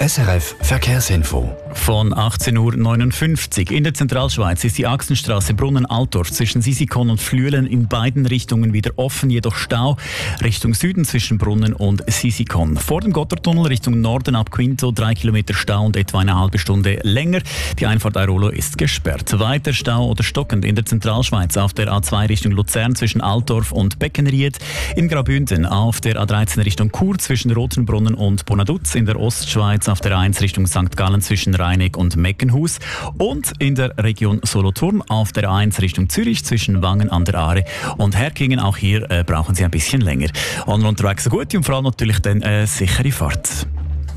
SRF Verkehrsinfo. Von 18.59 Uhr in der Zentralschweiz ist die Achsenstraße Brunnen-Altdorf zwischen Sisikon und Flüelen in beiden Richtungen wieder offen, jedoch Stau Richtung Süden zwischen Brunnen und Sisikon. Vor dem Gotthardtunnel Richtung Norden ab Quinto 3 Kilometer Stau und etwa eine halbe Stunde länger. Die Einfahrt Airolo ist gesperrt. Weiter Stau oder stockend in der Zentralschweiz auf der A2 Richtung Luzern zwischen Altdorf und Beckenried. In Graubünden auf der A13 Richtung Chur zwischen Rotenbrunnen und Bonaduz. In der Ostschweiz auf der A1 Richtung St. Gallen zwischen Rheineck und Meckenhus und in der Region Solothurn auf der A1 Richtung Zürich zwischen Wangen an der Aare und Herkingen. Auch hier brauchen Sie ein bisschen länger. Und unterwegs eine gute und vor allem natürlich dann sichere Fahrt.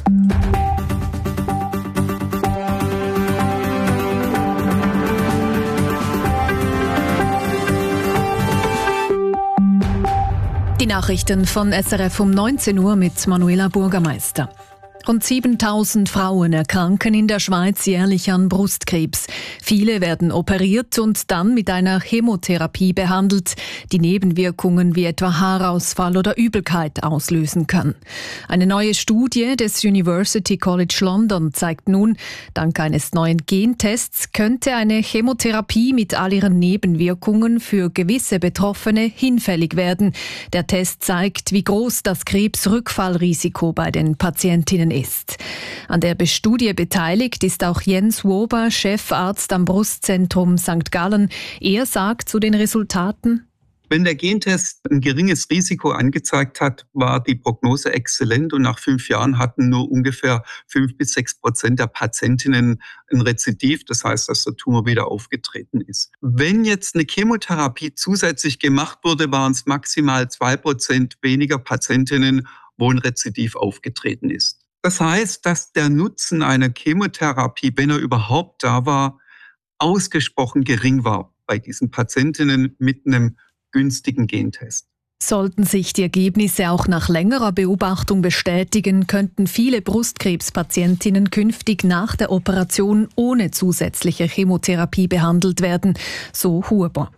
Die Nachrichten von SRF um 19 Uhr mit Manuela Bürgermeister. Rund 7.000 Frauen erkranken in der Schweiz jährlich an Brustkrebs. Viele werden operiert und dann mit einer Chemotherapie behandelt, die Nebenwirkungen wie etwa Haarausfall oder Übelkeit auslösen kann. Eine neue Studie des University College London zeigt nun, dank eines neuen Gentests könnte eine Chemotherapie mit all ihren Nebenwirkungen für gewisse Betroffene hinfällig werden. Der Test zeigt, wie groß das Krebsrückfallrisiko bei den Patientinnen ist. An der Studie beteiligt ist auch Jens Wober, Chefarzt am Brustzentrum St. Gallen. Er sagt zu den Resultaten: Wenn der Gentest ein geringes Risiko angezeigt hat, war die Prognose exzellent und nach 5 Jahren hatten nur ungefähr 5-6% der Patientinnen ein Rezidiv, das heißt, dass der Tumor wieder aufgetreten ist. Wenn jetzt eine Chemotherapie zusätzlich gemacht wurde, waren es maximal 2% weniger Patientinnen, wo ein Rezidiv aufgetreten ist. Das heißt, dass der Nutzen einer Chemotherapie, wenn er überhaupt da war, ausgesprochen gering war bei diesen Patientinnen mit einem günstigen Gentest. Sollten sich die Ergebnisse auch nach längerer Beobachtung bestätigen, könnten viele Brustkrebspatientinnen künftig nach der Operation ohne zusätzliche Chemotherapie behandelt werden, so Huber.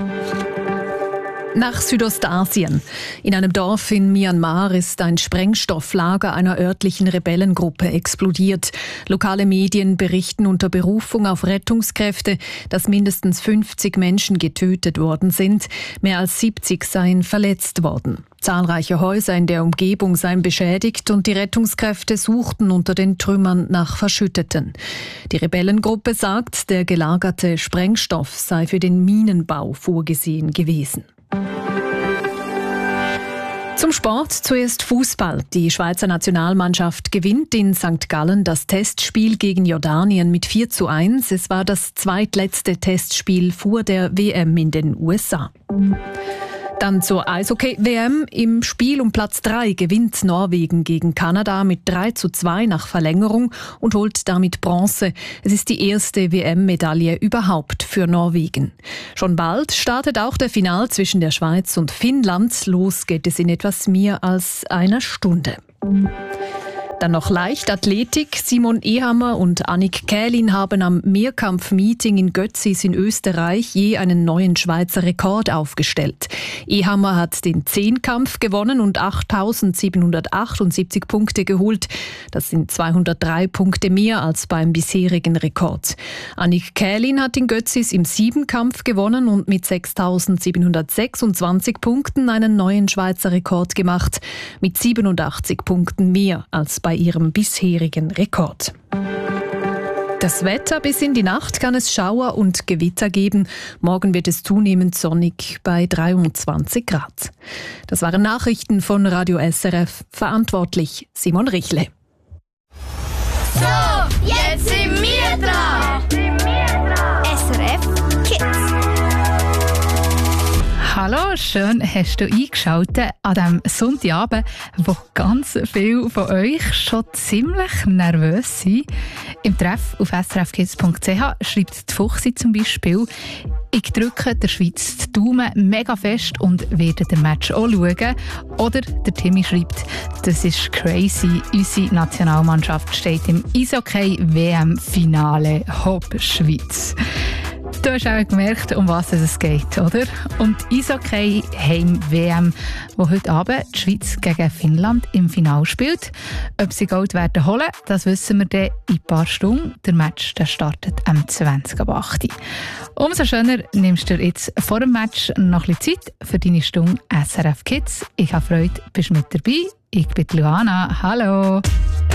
Nach Südostasien. In einem Dorf in Myanmar ist ein Sprengstofflager einer örtlichen Rebellengruppe explodiert. Lokale Medien berichten unter Berufung auf Rettungskräfte, dass mindestens 50 Menschen getötet worden sind. Mehr als 70 seien verletzt worden. Zahlreiche Häuser in der Umgebung seien beschädigt und die Rettungskräfte suchten unter den Trümmern nach Verschütteten. Die Rebellengruppe sagt, der gelagerte Sprengstoff sei für den Minenbau vorgesehen gewesen. Zum Sport zuerst Fußball. Die Schweizer Nationalmannschaft gewinnt in St. Gallen das Testspiel gegen Jordanien mit 4:1. Es war das zweitletzte Testspiel vor der WM in den USA. Dann zur Eishockey-WM. Im Spiel um Platz 3 gewinnt Norwegen gegen Kanada mit 3:2 nach Verlängerung und holt damit Bronze. Es ist die erste WM-Medaille überhaupt für Norwegen. Schon bald startet auch der Final zwischen der Schweiz und Finnland. Los geht es in etwas mehr als einer Stunde. Dann noch Leichtathletik. Simon Ehammer und Annik Kählin haben am Mehrkampf-Meeting in Götzis in Österreich je einen neuen Schweizer Rekord aufgestellt. Ehammer hat den Zehnkampf gewonnen und 8.778 Punkte geholt. Das sind 203 Punkte mehr als beim bisherigen Rekord. Annik Kählin hat in Götzis im Siebenkampf gewonnen und mit 6.726 Punkten einen neuen Schweizer Rekord gemacht. Mit 87 Punkten mehr als bei ihrem bisherigen Rekord. Das Wetter: bis in die Nacht kann es Schauer und Gewitter geben. Morgen wird es zunehmend sonnig bei 23 Grad. Das waren Nachrichten von Radio SRF. Verantwortlich Simon Richle. So, jetzt sind wir dran. SRF Kids. Hallo, schön hast du eingeschaltet an diesem Sonntagabend, wo ganz viele von euch schon ziemlich nervös sind. Im Treff auf srfkids.ch schreibt die Fuchsi zum Beispiel: Ich drücke der Schweiz die Daumen mega fest und werde den Match auch schauen. Oder der Timmy schreibt: Das ist crazy, unsere Nationalmannschaft steht im Eishockey-WM-Finale. Hopp, Schweiz. Du hast auch gemerkt, um was es geht, oder? Und Eishockey Heim-WM, wo heute Abend die Schweiz gegen Finnland im Finale spielt. Ob sie Gold werden holen, das wissen wir dann in ein paar Stunden. Der Match der startet am 20.08. Umso schöner nimmst du jetzt vor dem Match noch ein bisschen Zeit für deine Stunde SRF Kids. Ich habe Freude, bist mit dabei. Ich bin Luana. Hallo.